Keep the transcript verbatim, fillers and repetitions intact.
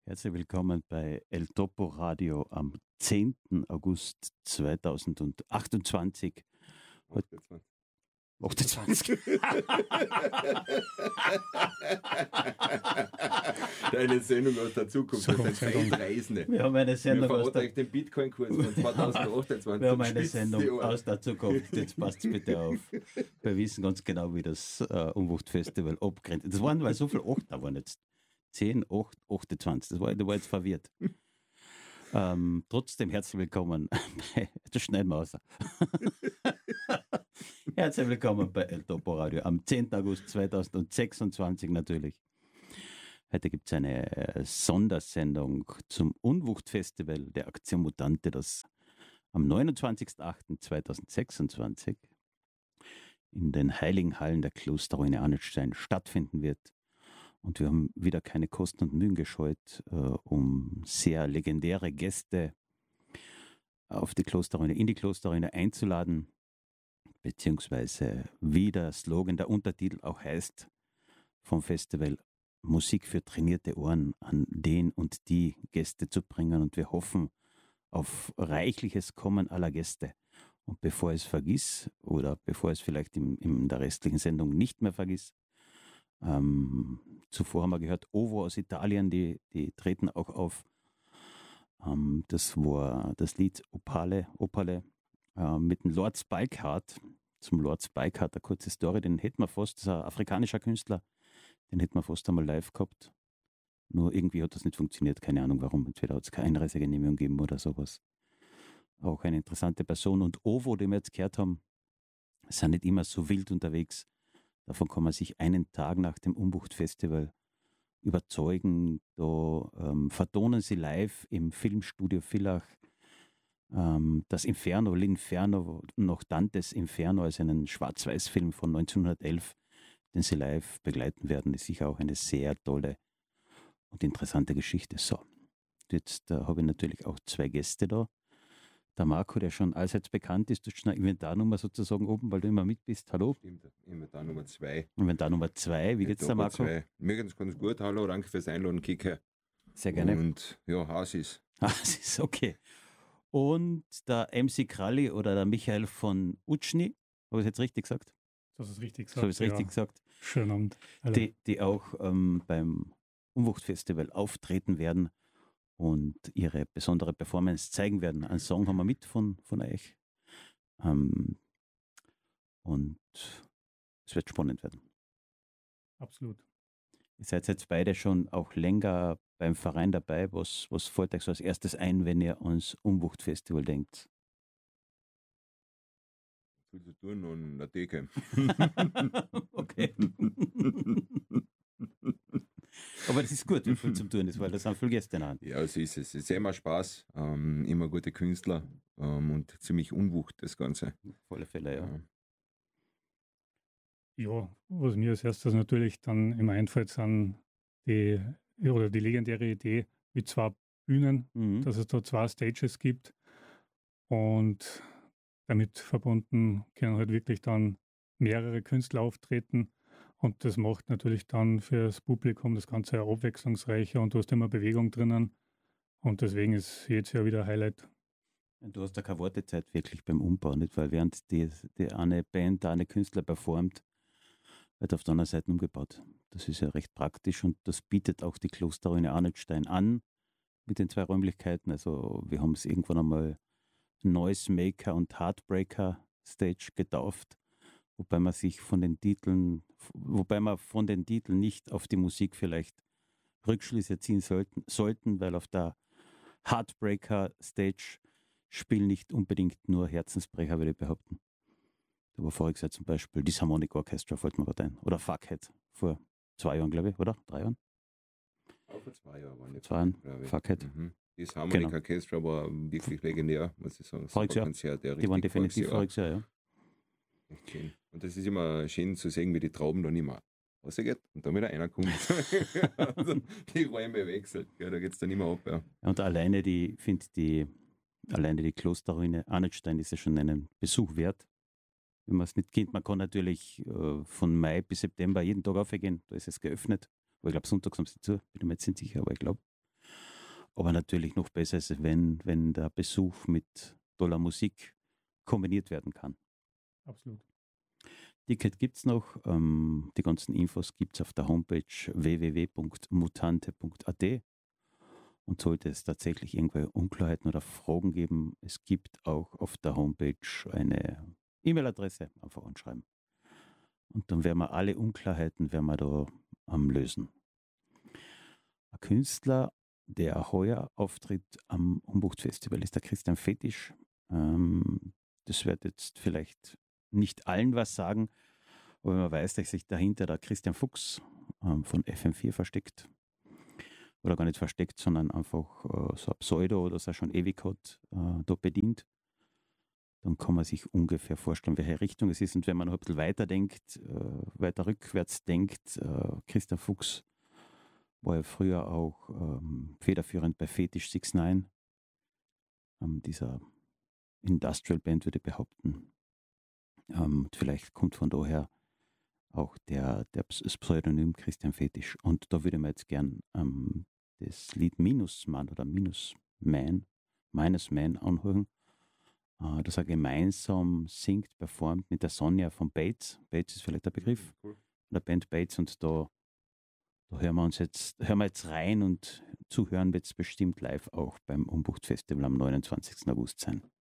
Herzlich willkommen bei El Topo Radio am zehnten August zweitausendachtundzwanzig. achtundzwanzig. achtundzwanzig. Deine Sendung aus der Zukunft, das ist ein Zeitreisende. Wir haben eine Sendung Wir aus der, den Bitcoin-Kurs von zweitausendachtundzwanzig. wir haben eine Sendung aus der Zukunft. Jetzt passt bitte auf. Wir wissen ganz genau, wie das äh, Umwuchtfestival abgrenzt. Das waren, weil so viele acht da waren jetzt. zehn, acht, achtundzwanzig. Das war, da war jetzt verwirrt. ähm, trotzdem herzlich willkommen bei, das schneiden wir raus. Herzlich willkommen bei El Topo Radio am zehnten August zweitausendsechsundzwanzig natürlich. Heute gibt es eine äh, Sondersendung zum Unwuchtfestival der Aktion Mutante, das am neunundzwanzigsten achten zweitausendsechsundzwanzig in den Heiligen Hallen der Klosterruine Arnoldstein stattfinden wird. Und wir haben wieder keine Kosten und Mühen gescheut, äh, um sehr legendäre Gäste auf die Klosterruine, in die Klosterruine einzuladen, beziehungsweise wie der Slogan, der Untertitel auch heißt, vom Festival Musik für trainierte Ohren an den und die Gäste zu bringen. Und wir hoffen auf reichliches Kommen aller Gäste. Und bevor ich es vergiss, oder bevor ich es vielleicht in, in der restlichen Sendung nicht mehr vergiss, Ähm, zuvor haben wir gehört, Ovo aus Italien, die, die treten auch auf. Ähm, das war das Lied Opale, Opale äh, mit dem Lord Spikeheart. Zum Lord Spikeheart eine kurze Story, den hätten wir fast, das ist ein afrikanischer Künstler, den hätten wir fast einmal live gehabt. Nur irgendwie hat das nicht funktioniert, keine Ahnung warum. Entweder hat es keine Einreisegenehmigung gegeben oder sowas. Auch eine interessante Person. Und Ovo, den wir jetzt gehört haben, sind nicht immer so wild unterwegs. Davon kann man sich einen Tag nach dem Umwuchtfestival überzeugen. Da ähm, vertonen sie live im Filmstudio Villach ähm, das Inferno, L'Inferno, noch Dantes Inferno, also einen Schwarz-Weiß-Film von neunzehnhundertelf, den sie live begleiten werden. Das ist sicher auch eine sehr tolle und interessante Geschichte. So, jetzt äh, habe ich natürlich auch zwei Gäste da. Der Marco, der schon allseits bekannt ist, du hast schon eine Inventarnummer sozusagen oben, weil du immer mit bist. Hallo? Stimmt, Inventar Nummer zwei. Inventar Nummer zwei. Wie geht's da, Marco? Zwei. Mir geht's ganz gut. Hallo, danke fürs Einladen, Kike. Sehr gerne. Und ja, Haus ist. Haus ist okay. Und der M C Kralli oder der Michael von Utschny, habe ich es jetzt richtig gesagt? Das ist richtig gesagt. So habe ich es richtig ja. gesagt. Schönen Abend. Hallo. Die, die auch ähm, beim Umwuchtfestival auftreten werden und ihre besondere Performance zeigen werden. Einen Song haben wir mit von, von euch. Ähm, und es wird spannend werden. Absolut. Ihr seid jetzt beide schon auch länger beim Verein dabei. Was, was fällt euch so als erstes ein, wenn ihr ans Umwuchtfestival denkt? Viel zu tun und eine Theke. Okay. Aber das ist gut, wenn viel zu tun ist, weil da sind viele Gäste an. Ja, so ist es. Es ist immer Spaß, ähm, immer gute Künstler ähm, und ziemlich Unwucht, das Ganze. Auf alle Fälle, ja. Ja. Ja, was mir als erstes natürlich dann immer einfällt, sind die, oder die legendäre Idee mit zwei Bühnen, Mhm. dass es da zwei Stages gibt und damit verbunden können halt wirklich dann mehrere Künstler auftreten und das macht natürlich dann für das Publikum das Ganze auch abwechslungsreicher und du hast immer Bewegung drinnen und deswegen ist jedes Jahr wieder ein Highlight. Du hast da keine Wartezeit wirklich beim Umbau, nicht? Weil während die, die eine Band, der eine Künstler performt, wird auf der anderen Seite umgebaut. Das ist ja recht praktisch und das bietet auch die Klosterruine Arnoldstein an mit den zwei Räumlichkeiten. Also wir haben es irgendwann einmal Noisemaker und Heartbreaker Stage getauft, wobei man sich von den Titeln, wobei man von den Titeln nicht auf die Musik vielleicht Rückschlüsse ziehen sollten, sollten, weil auf der Heartbreaker Stage spielen nicht unbedingt nur Herzensbrecher, würde ich behaupten. Da war voriges Jahr zum Beispiel Disharmonic Orchestra, fällt mir gerade ein. Oder Fuckhead, vor zwei Jahren, glaube ich, oder? Drei Jahren? Auch vor zwei Jahren waren die. Zwei Jahren, glaube ich. Fuckhead. Mhm. Das Harmonic Genau. Orchestra war wirklich legendär, muss ich sagen. Voriges Jahr. Konzert, ja, Die waren richtig definitiv voriges Jahr. voriges Jahr, ja. Echt schön. Und das ist immer schön zu sehen, wie die Trauben dann immer rausgeht und dann wieder einer kommt. Also die Räume wechseln. Ja, da geht es dann immer ab. Ja. Und alleine die, finde die, alleine die Klosterruine Arnoldstein ist ja schon einen Besuch wert. Wenn man es nicht kennt, man kann natürlich äh, von Mai bis September jeden Tag aufgehen, da ist es geöffnet. Aber ich glaube, sonntags haben sie zu, bin ich mir jetzt nicht sicher, aber ich glaube. Aber natürlich noch besser ist es, wenn, wenn der Besuch mit toller Musik kombiniert werden kann. Absolut. Ticket gibt es noch. Ähm, die ganzen Infos gibt es auf der Homepage w w w punkt mutante punkt a t. Und sollte es tatsächlich irgendwelche Unklarheiten oder Fragen geben, es gibt auch auf der Homepage eine E-Mail-Adresse, einfach anschreiben. Und dann werden wir alle Unklarheiten werden wir da am lösen. Ein Künstler, der heuer auftritt am Umbucht-Festival, ist der Christian Fetisch. Ähm, das wird jetzt vielleicht nicht allen was sagen, aber man weiß, dass sich dahinter der Christian Fuchs ähm, von F M vier versteckt. Oder gar nicht versteckt, sondern einfach äh, so ein Pseudo, das er schon ewig hat, äh, da bedient. Dann kann man sich ungefähr vorstellen, welche Richtung es ist. Und wenn man noch ein bisschen weiter denkt, äh, weiter rückwärts denkt, äh, Christian Fuchs war ja früher auch ähm, federführend bei Fetish six nine, ähm, dieser Industrial Band, würde ich behaupten. Ähm, vielleicht kommt von daher auch der, der das Pseudonym Christian Fetisch. Und da würde man jetzt gern ähm, das Lied Minusmann oder Minusman, Minus Man anhören, äh, das er gemeinsam singt, performt mit der Sonja von Bates. Bates ist vielleicht der Begriff, Cool. von der Band Bates. Und da, da hören wir uns jetzt, hören wir jetzt rein und zuhören wird es bestimmt live auch beim Umbucht Festival am neunundzwanzigsten August sein.